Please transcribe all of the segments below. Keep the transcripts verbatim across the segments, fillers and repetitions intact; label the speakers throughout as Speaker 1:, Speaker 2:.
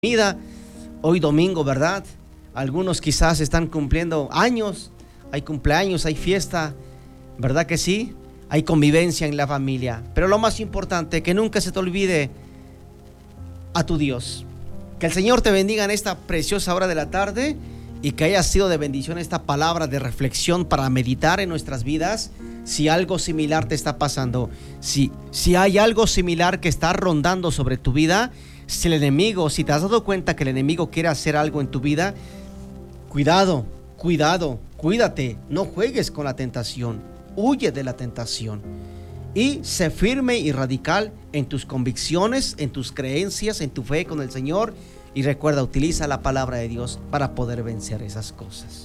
Speaker 1: Vida, hoy domingo, ¿verdad? Algunos quizás están cumpliendo años, hay cumpleaños, hay fiesta, ¿verdad que sí? Hay convivencia en la familia, pero lo más importante, que nunca se te olvide a tu Dios. Que el Señor te bendiga en esta preciosa hora de la tarde y que haya sido de bendición esta palabra de reflexión para meditar en nuestras vidas. Si algo similar te está pasando, si, si hay algo similar que está rondando sobre tu vida, si el enemigo, si te has dado cuenta que el enemigo quiere hacer algo en tu vida, cuidado, cuidado, cuídate, no juegues con la tentación, huye de la tentación y sé firme y radical en tus convicciones, en tus creencias, en tu fe con el Señor, y recuerda, utiliza la palabra de Dios para poder vencer esas cosas.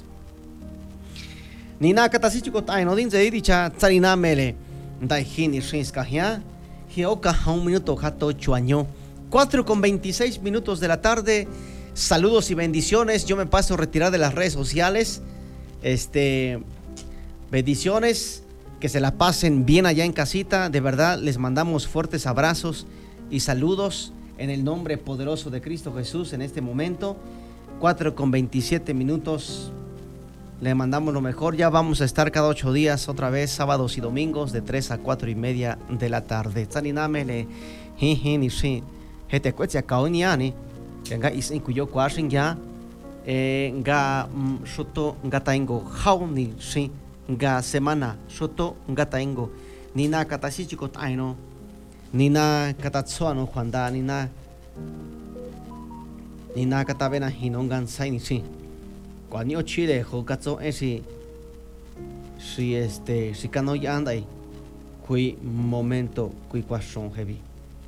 Speaker 1: Nina katasichiko taino din zedi dicha tsarina mele dai hini shinska hia hioka un minuto jato chuaño. cuatro con veintiséis minutos de la tarde. Saludos y bendiciones. Yo me paso a retirar de las redes sociales. Este, bendiciones, que se la pasen bien allá en casita. De verdad, les mandamos fuertes abrazos y saludos en el nombre poderoso de Cristo Jesús en este momento. cuatro con veintisiete minutos. Le mandamos lo mejor. Ya vamos a estar cada ocho días otra vez, sábados y domingos, de tres a cuatro y media de la tarde. Tsaninamele, hin y shin. Hete cuetia kauniani, nga isin kuyo kwashin ya, nga shoto nga taingo hauni shi, nga semana shoto nga taingo, nina katasichiko taino, nina katatsuano juanda, nina nina katabena hinongan saini shi. Cuando chile jokatso esi, si este, si kano ya andai, kui momento kui kwashon heavy.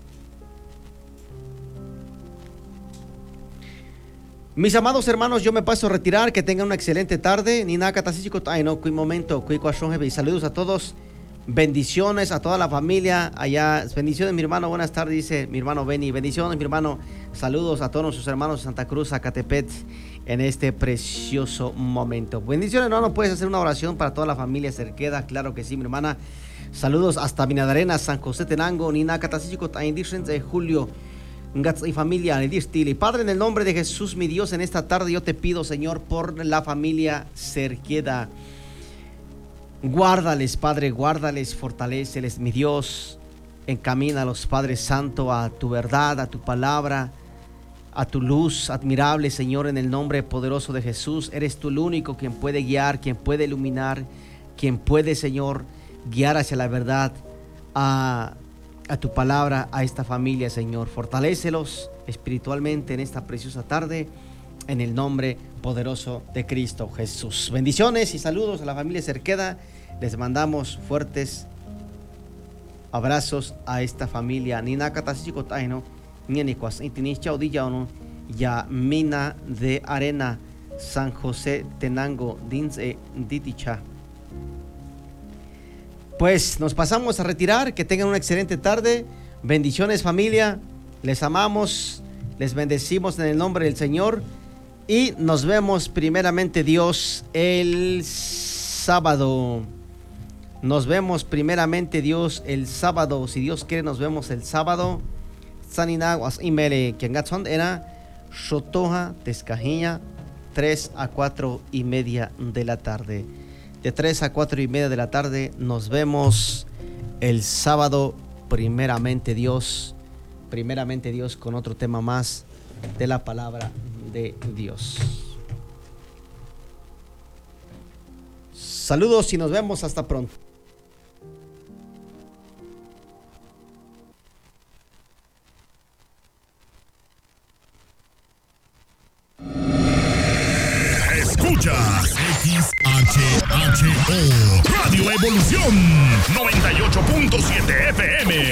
Speaker 1: Mis amados hermanos, yo me paso a retirar. Que tengan una excelente tarde. Nina katasíchico, ay no, cuy momento, cuy cuashon heavy. Saludos a todos, bendiciones a toda la familia allá. Bendiciones, mi hermano, buenas tardes, dice mi hermano Benny. Bendiciones, mi hermano. Saludos a todos nuestros hermanos de Santa Cruz, Zacatepec, en este precioso momento. Bendiciones, hermano. Puedes hacer una oración para toda la familia Cerqueda, claro que sí, mi hermana. Saludos hasta Minadarena, San José Tenango. Nina katasíchico, ay de Julio y familia, Padre, en el nombre de Jesús, mi Dios, en esta tarde yo te pido, Señor, por la familia Cerqueda. Guárdales, Padre, guárdales, fortaléceles, mi Dios. Encamínalos, Padre Santo, a tu verdad, a tu palabra, a tu luz admirable, Señor, en el nombre poderoso de Jesús. Eres tú el único quien puede guiar, quien puede iluminar, quien puede, Señor, guiar hacia la verdad, a a tu palabra, a esta familia, Señor. Fortalécelos espiritualmente en esta preciosa tarde, en el nombre poderoso de Cristo Jesús. Bendiciones y saludos a la familia Cerqueda. Les mandamos fuertes abrazos a esta familia. Nina katasiko taino, nianikwas intinicha odillano, ya mina de arena, San José Tenango, dinse diticha. Pues nos pasamos a retirar. Que tengan una excelente tarde. Bendiciones, familia. Les amamos, les bendecimos en el nombre del Señor. Y nos vemos primeramente Dios el sábado. Nos vemos primeramente Dios el sábado. Si Dios quiere, nos vemos el sábado. Saninaguas y mere Kiangatson era Shotoja Tezcajiña, tres a cuatro y media de la tarde. De tres a cuatro y media de la tarde nos vemos el sábado, primeramente Dios, primeramente Dios, con otro tema más de la palabra de Dios. Saludos y nos vemos hasta pronto.
Speaker 2: X H H O Radio Evolución noventa y ocho punto siete F M.